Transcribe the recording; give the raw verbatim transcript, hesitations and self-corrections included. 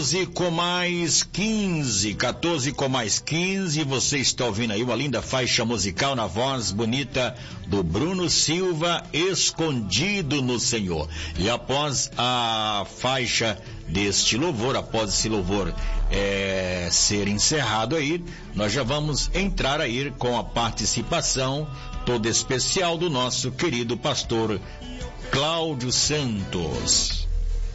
quatorze com mais quinze, quatorze com mais quinze, você está ouvindo aí uma linda faixa musical na voz bonita do Bruno Silva, Escondido no Senhor. E após a faixa deste louvor, após esse louvor é, ser encerrado aí, nós já vamos entrar aí com a participação toda especial do nosso querido pastor Cláudio Santos.